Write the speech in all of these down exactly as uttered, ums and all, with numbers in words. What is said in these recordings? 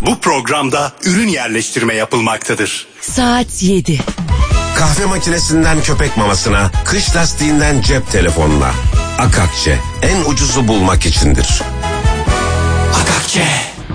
Bu programda ürün yerleştirme yapılmaktadır. Saat yedi. Kahve makinesinden köpek mamasına, kış lastiğinden cep telefonuna. Akakçe, en ucuzu bulmak içindir. Akakçe.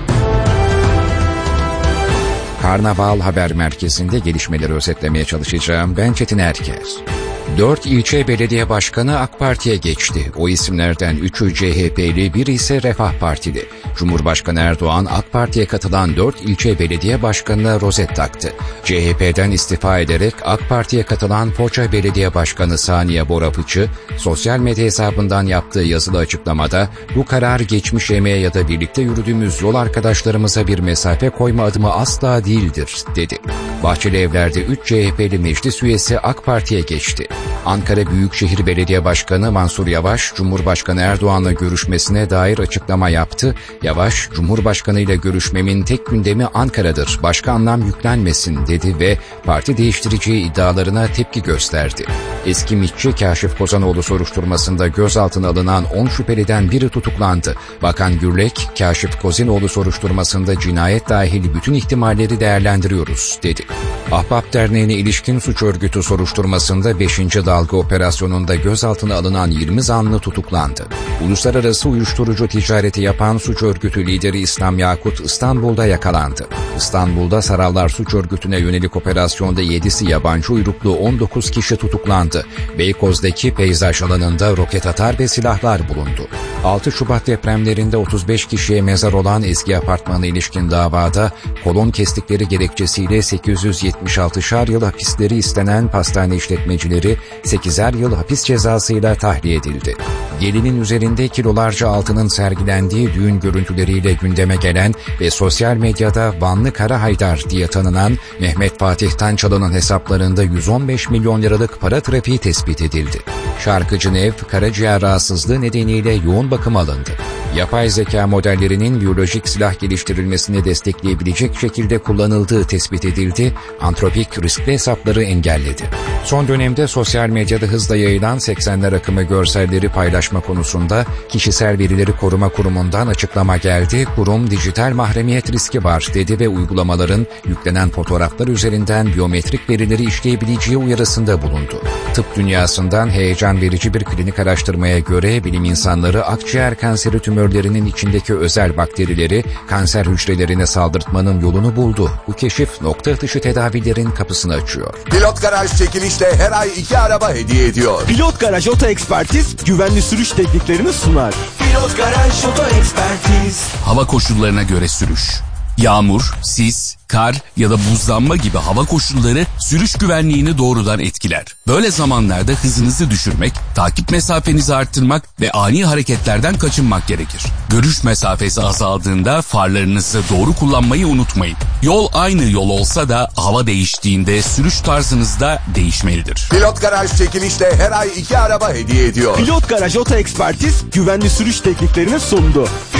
Karnaval Haber Merkezi'nde gelişmeleri özetlemeye çalışacağım. Ben Çetin Erker. Dört ilçe belediye başkanı AK Parti'ye geçti. O isimlerden üçü C H P'li, biri ise Refah Partili. Cumhurbaşkanı Erdoğan AK Parti'ye katılan dört ilçe belediye başkanına rozet taktı. C H P'den istifa ederek AK Parti'ye katılan Foça Belediye Başkanı Saniye Borapıçı, sosyal medya hesabından yaptığı yazılı açıklamada bu karar geçmiş emeğe ya da birlikte yürüdüğümüz yol arkadaşlarımıza bir mesafe koyma adımı asla değildir, dedi. Bahçelievler'de üç C H P'li meclis üyesi AK Parti'ye geçti. Ankara Büyükşehir Belediye Başkanı Mansur Yavaş, Cumhurbaşkanı Erdoğan'la görüşmesine dair açıklama yaptı. Yavaş, Cumhurbaşkanı ile görüşmemin tek gündemi Ankara'dır, başka anlam yüklenmesin, dedi ve parti değiştireceği iddialarına tepki gösterdi. Eski MİTçi Kaşif Kozanoğlu soruşturmasında gözaltına alınan on şüpheliden biri tutuklandı. Bakan Gürlek, Kaşif Kozanoğlu soruşturmasında cinayet dahil bütün ihtimalleri değerlendiriyoruz, dedi. Ahbap Derneği'ne ilişkin suç örgütü soruşturmasında beşinci dalga operasyonunda gözaltına alınan yirmi zanlı tutuklandı. Uluslararası uyuşturucu ticareti yapan suç örgütü lideri İslam Yakut İstanbul'da yakalandı. İstanbul'da Sarallar suç örgütüne yönelik operasyonda yedisi yabancı uyruklu on dokuz kişi tutuklandı. Beykoz'daki peyzaj alanında roket atar ve silahlar bulundu. altı Şubat depremlerinde otuz beş kişiye mezar olan eski apartmana ilişkin davada kolon kestikleri gerekçesiyle sekiz yüz yetmiş altışar yıl hapisleri istenen pastane işletmecileri sekizer yıl hapis cezasıyla tahliye edildi. Gelinin üzerinde kilolarca altının sergilendiği düğün görüntüleriyle gündeme gelen ve sosyal medyada Vanlı Kara Haydar diye tanınan Mehmet Fatih Tançalı'nın hesaplarında yüz on beş milyon liralık para trafiği tespit edildi. Şarkıcı Nev, karaciğer rahatsızlığı nedeniyle yoğun bakıma alındı. Yapay zeka modellerinin biyolojik silah geliştirilmesini destekleyebilecek şekilde kullanıldığı tespit edildi. Antropik riskli hesapları engelledi. Son dönemde sosyal medyada hızla yayılan seksenler akımı görselleri paylaşma konusunda Kişisel Verileri Koruma Kurumu'ndan açıklama geldi. Kurum dijital mahremiyet riski var, dedi ve uygulamaların yüklenen fotoğraflar üzerinden biyometrik verileri işleyebileceği uyarısında bulundu. Tıp dünyasından heyecan verici bir klinik araştırmaya göre bilim insanları akciğer kanseri tümörlerinin içindeki özel bakterileri kanser hücrelerine saldırtmanın yolunu buldu. Bu keşif nokta atışı tedavilerin kapısını açıyor. Pilot Garaj çekilişle her ay iki araba hediye ediyor. Pilot Garaj Oto Ekspertiz güvenli sürüş tekniklerini sunar. Pilot Garaj Oto Ekspertiz. Hava koşullarına göre sürüş. Yağmur, sis, kar ya da buzlanma gibi hava koşulları sürüş güvenliğini doğrudan etkiler. Böyle zamanlarda hızınızı düşürmek, takip mesafenizi arttırmak ve ani hareketlerden kaçınmak gerekir. Görüş mesafesi azaldığında farlarınızı doğru kullanmayı unutmayın. Yol aynı yol olsa da hava değiştiğinde sürüş tarzınız da değişmelidir. Pilot Garaj çekilişle her ay iki araba hediye ediyor. Pilot Garaj Oto Ekspertiz güvenli sürüş tekniklerini sundu.